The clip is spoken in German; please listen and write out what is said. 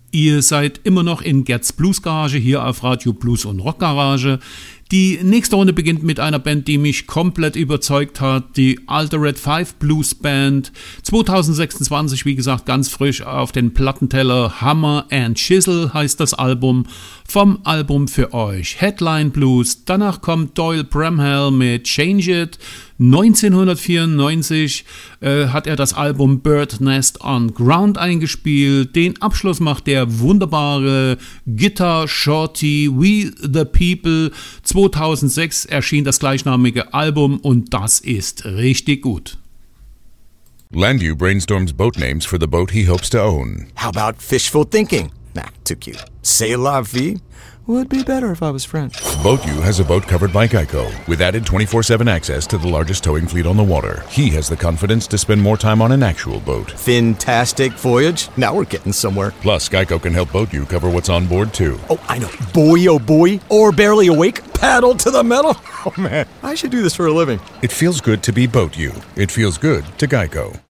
Ihr seid immer noch in Gerds Blues Garage hier auf Radio Blues und Rock Garage. Die nächste Runde beginnt mit einer Band, die mich komplett überzeugt hat, die Altered Five Blues Band. 2026, wie gesagt, ganz frisch auf den Plattenteller. Hammer and Chisel heißt das Album. Vom Album für euch Headline Blues. Danach kommt Doyle Bramhall mit Change It. 1994 hat er das Album Bird Nest on Ground eingespielt. Den Abschluss macht der wunderbare Guitar Shorty We the People. 2006 erschien das gleichnamige Album und das ist richtig gut. Landu brainstorms boat names for the boat he hopes to own. How about Fishful Thinking? Nah, too cute. C'est la vie? Would be better if I was French. BoatU has a boat covered by Geico, with added 24/7 access to the largest towing fleet on the water. He has the confidence to spend more time on an actual boat. Fantastic voyage. Now we're getting somewhere. Plus, Geico can help BoatU cover what's on board, too. Oh, I know. Boy, oh boy. Or barely awake. Paddle to the metal. Oh, man. I should do this for a living. It feels good to be BoatU. It feels good to Geico.